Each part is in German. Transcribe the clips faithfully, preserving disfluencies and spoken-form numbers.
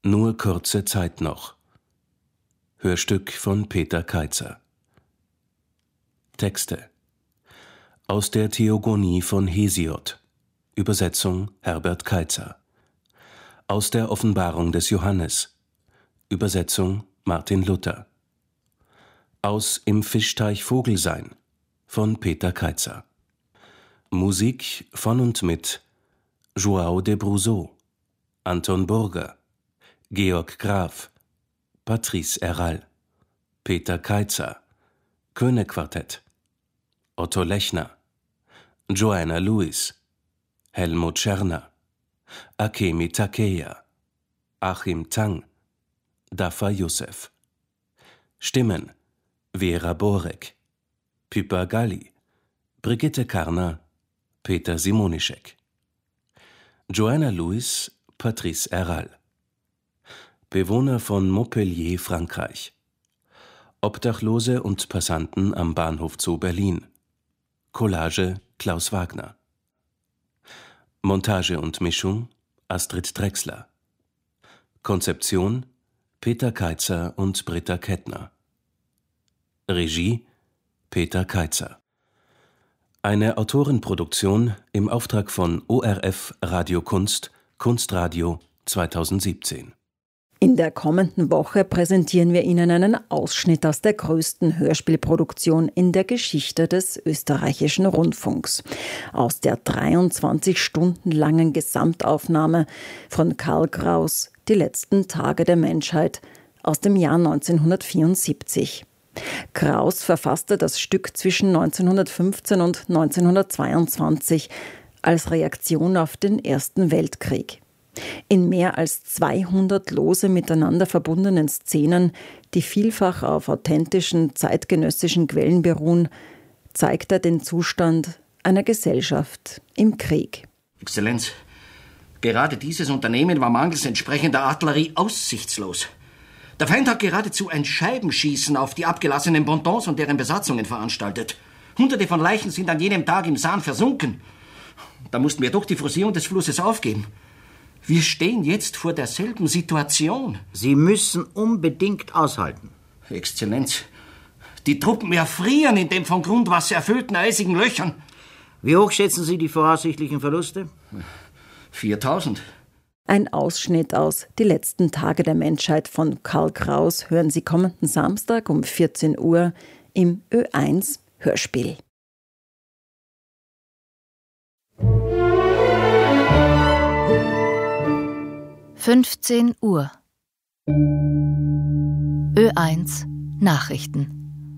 Nur kurze Zeit noch. Hörstück von Peter Keizer. Texte: Aus der Theogonie von Hesiod. Übersetzung Herbert Keizer. Aus der Offenbarung des Johannes. Übersetzung Martin Luther. Aus Im Fischteich Vogelsein von Peter Keizer. Musik von und mit João de Brousseau, Anton Burger, Georg Graf, Patrice Erral, Peter Keizer, Köhne-Quartett, Otto Lechner, Joanna Lewis, Helmut Scherner, Akemi Takeya, Achim Tang, Dafa Youssef. Stimmen: Vera Borek, Pippa Galli, Brigitte Karner, Peter Simonischek. Joanna Lewis, Patrice Erral. Bewohner von Montpellier, Frankreich. Obdachlose und Passanten am Bahnhof Zoo Berlin. Collage Klaus Wagner. Montage und Mischung Astrid Drechsler. Konzeption Peter Keizer und Britta Kettner. Regie Peter Keizer. Eine Autorenproduktion im Auftrag von O R F Radio Kunst, Kunstradio zweitausendsiebzehn. In der kommenden Woche präsentieren wir Ihnen einen Ausschnitt aus der größten Hörspielproduktion in der Geschichte des österreichischen Rundfunks. Aus der dreiundzwanzig Stunden langen Gesamtaufnahme von Karl Kraus »Die letzten Tage der Menschheit« aus dem Jahr neunzehnhundertvierundsiebzig. Kraus verfasste das Stück zwischen neunzehnhundertfünfzehn und neunzehnhundertzweiundzwanzig als Reaktion auf den Ersten Weltkrieg. In mehr als zweihundert lose miteinander verbundenen Szenen, die vielfach auf authentischen zeitgenössischen Quellen beruhen, zeigt er den Zustand einer Gesellschaft im Krieg. Exzellenz, gerade dieses Unternehmen war mangels entsprechender Artillerie aussichtslos. Der Feind hat geradezu ein Scheibenschießen auf die abgelassenen Pontons und deren Besatzungen veranstaltet. Hunderte von Leichen sind an jenem Tag im Sahn versunken. Da mussten wir doch die Forcierung des Flusses aufgeben. Wir stehen jetzt vor derselben Situation. Sie müssen unbedingt aushalten. Exzellenz, die Truppen erfrieren in den von Grundwasser erfüllten eisigen Löchern. Wie hoch schätzen Sie die voraussichtlichen Verluste? viertausend. Ein Ausschnitt aus »Die letzten Tage der Menschheit« von Karl Kraus hören Sie kommenden Samstag um vierzehn Uhr im Ö eins Hörspiel. fünfzehn Uhr. Ö eins Nachrichten.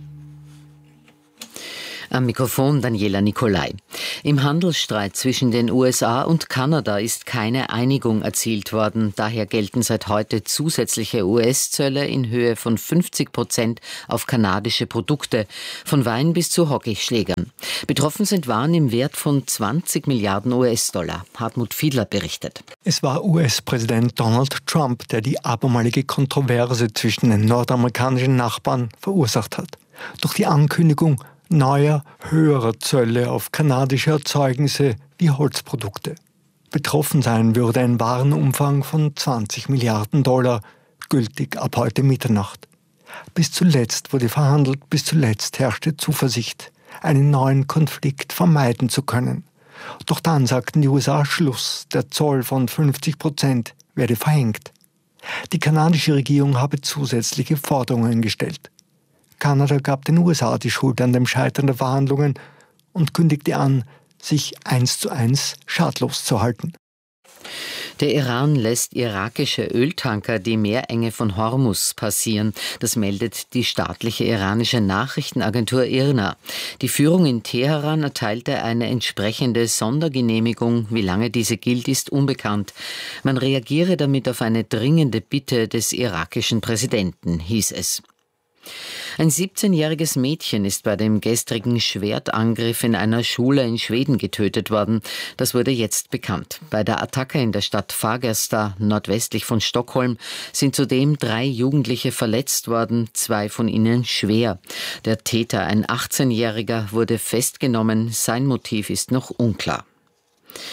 Am Mikrofon Daniela Nicolai. Im Handelsstreit zwischen den U S A und Kanada ist keine Einigung erzielt worden. Daher gelten seit heute zusätzliche U S-Zölle in Höhe von fünfzig Prozent auf kanadische Produkte, von Wein bis zu Hockeyschlägern. Betroffen sind Waren im Wert von zwanzig Milliarden U S-Dollar. Hartmut Fiedler berichtet. Es war U S-Präsident Donald Trump, der die abermalige Kontroverse zwischen den nordamerikanischen Nachbarn verursacht hat. Durch die Ankündigung neuer, höherer Zölle auf kanadische Erzeugnisse wie Holzprodukte. Betroffen sein würde ein Warenumfang von zwanzig Milliarden Dollar, gültig ab heute Mitternacht. Bis zuletzt wurde verhandelt, bis zuletzt herrschte Zuversicht, einen neuen Konflikt vermeiden zu können. Doch dann sagten die U S A Schluss, der Zoll von fünfzig Prozent werde verhängt. Die kanadische Regierung habe zusätzliche Forderungen gestellt. Kanada gab den U S A die Schuld an dem Scheitern der Verhandlungen und kündigte an, sich eins zu eins schadlos zu halten. Der Iran lässt irakische Öltanker die Meerenge von Hormuz passieren. Das meldet die staatliche iranische Nachrichtenagentur IRNA. Die Führung in Teheran erteilte eine entsprechende Sondergenehmigung. Wie lange diese gilt, ist unbekannt. Man reagiere damit auf eine dringende Bitte des irakischen Präsidenten, hieß es. Ein siebzehnjähriges Mädchen ist bei dem gestrigen Schwertangriff in einer Schule in Schweden getötet worden. Das wurde jetzt bekannt. Bei der Attacke in der Stadt Fagersta, nordwestlich von Stockholm, sind zudem drei Jugendliche verletzt worden, zwei von ihnen schwer. Der Täter, ein achtzehnjähriger, wurde festgenommen. Sein Motiv ist noch unklar.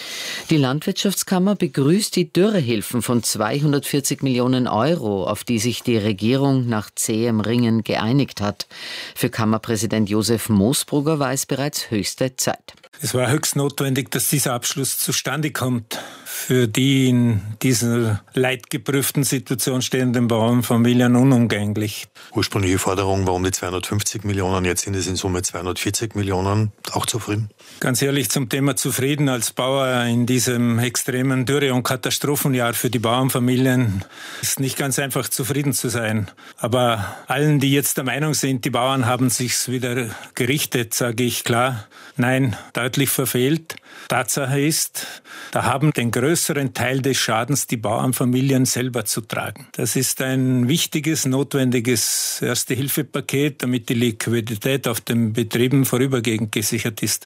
Die Landwirtschaftskammer begrüßt die Dürrehilfen von zweihundertvierzig Millionen Euro, auf die sich die Regierung nach zähem Ringen geeinigt hat. Für Kammerpräsident Josef Moosbrugger war es bereits höchste Zeit. Es war höchst notwendig, dass dieser Abschluss zustande kommt. Für die in dieser leidgeprüften Situation stehenden Bauernfamilien unumgänglich. Ursprüngliche Forderung war um die zweihundertfünfzig Millionen, jetzt sind es in Summe zweihundertvierzig Millionen. Auch zufrieden? Ganz ehrlich, zum Thema zufrieden als Bauer in diesem extremen Dürre- und Katastrophenjahr für die Bauernfamilien ist nicht ganz einfach zufrieden zu sein. Aber allen, die jetzt der Meinung sind, die Bauern haben sich's wieder gerichtet, sage ich klar, nein, deutlich verfehlt. Tatsache ist, da haben den größeren Teil des Schadens die Bauernfamilien selber zu tragen. Das ist ein wichtiges, notwendiges Erste-Hilfe-Paket, damit die Liquidität auf den Betrieben vorübergehend gesichert ist.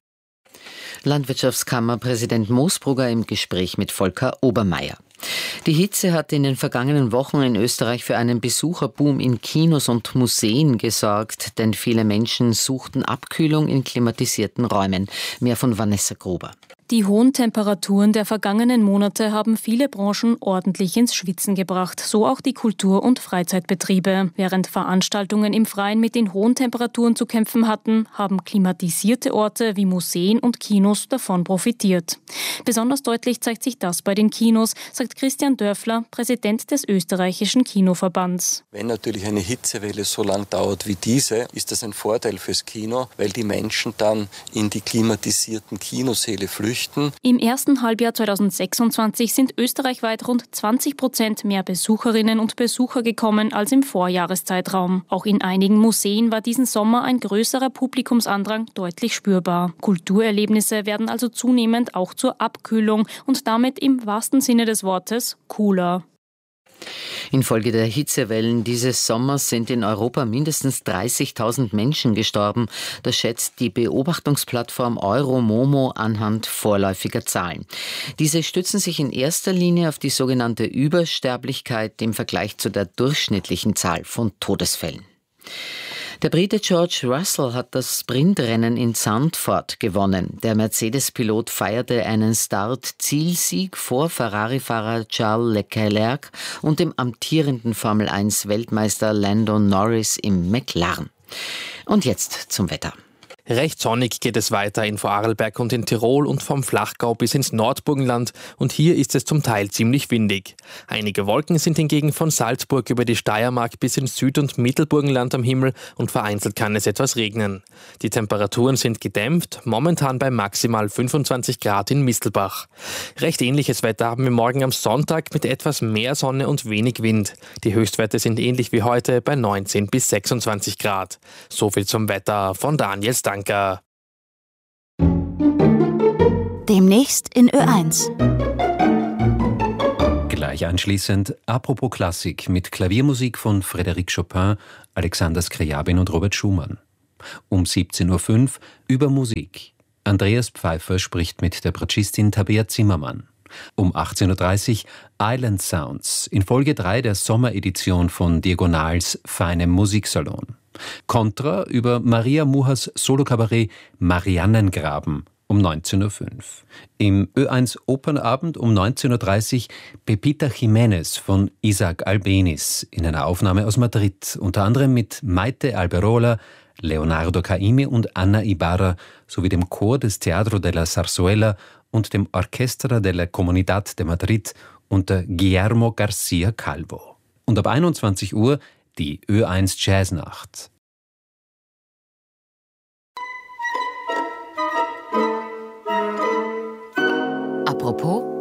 Landwirtschaftskammerpräsident Moosbrugger im Gespräch mit Volker Obermeier. Die Hitze hat in den vergangenen Wochen in Österreich für einen Besucherboom in Kinos und Museen gesorgt, denn viele Menschen suchten Abkühlung in klimatisierten Räumen. Mehr von Vanessa Gruber. Die hohen Temperaturen der vergangenen Monate haben viele Branchen ordentlich ins Schwitzen gebracht, so auch die Kultur- und Freizeitbetriebe. Während Veranstaltungen im Freien mit den hohen Temperaturen zu kämpfen hatten, haben klimatisierte Orte wie Museen und Kinos davon profitiert. Besonders deutlich zeigt sich das bei den Kinos, sagt Christian Dörfler, Präsident des österreichischen Kinoverbands. Wenn natürlich eine Hitzewelle so lang dauert wie diese, ist das ein Vorteil fürs Kino, weil die Menschen dann in die klimatisierten Kinosäle flüchten. Im ersten Halbjahr zweitausendsechsundzwanzig sind österreichweit rund zwanzig Prozent mehr Besucherinnen und Besucher gekommen als im Vorjahreszeitraum. Auch in einigen Museen war diesen Sommer ein größerer Publikumsandrang deutlich spürbar. Kulturerlebnisse werden also zunehmend auch zur Abkühlung und damit im wahrsten Sinne des Wortes cooler. Infolge der Hitzewellen dieses Sommers sind in Europa mindestens dreißigtausend Menschen gestorben. Das schätzt die Beobachtungsplattform Euromomo anhand vorläufiger Zahlen. Diese stützen sich in erster Linie auf die sogenannte Übersterblichkeit im Vergleich zu der durchschnittlichen Zahl von Todesfällen. Der Brite George Russell hat das Sprintrennen in Zandvoort gewonnen. Der Mercedes-Pilot feierte einen Start-Zielsieg vor Ferrari-Fahrer Charles Leclerc und dem amtierenden Formel eins Weltmeister Lando Norris im McLaren. Und jetzt zum Wetter. Recht sonnig geht es weiter in Vorarlberg und in Tirol und vom Flachgau bis ins Nordburgenland und hier ist es zum Teil ziemlich windig. Einige Wolken sind hingegen von Salzburg über die Steiermark bis ins Süd- und Mittelburgenland am Himmel und vereinzelt kann es etwas regnen. Die Temperaturen sind gedämpft, momentan bei maximal fünfundzwanzig Grad in Mistelbach. Recht ähnliches Wetter haben wir morgen am Sonntag mit etwas mehr Sonne und wenig Wind. Die Höchstwerte sind ähnlich wie heute bei neunzehn bis sechsundzwanzig Grad. So viel zum Wetter von Daniel Stanker. Demnächst in Ö eins. Gleich anschließend Apropos Klassik mit Klaviermusik von Frédéric Chopin, Alexander Skrjabin und Robert Schumann. Um siebzehn Uhr fünf über Musik. Andreas Pfeiffer spricht mit der Bratschistin Tabea Zimmermann. Um achtzehn Uhr dreißig Island Sounds in Folge drei der Sommeredition von Diagonals feinem Musiksalon. Contra über Maria Muhas Solokabarett Mariannengraben um neunzehn Uhr fünf. Im Ö eins Opernabend um neunzehn Uhr dreißig Pepita Jiménez von Isaac Albéniz in einer Aufnahme aus Madrid, unter anderem mit Maite Alberola, Leonardo Caymmi und Ana Ibarra sowie dem Chor des Teatro de la Zarzuela und dem Orchestra de la Comunidad de Madrid unter Guillermo García Calvo. Und ab einundzwanzig Uhr die Ö eins Jazznacht. Apropos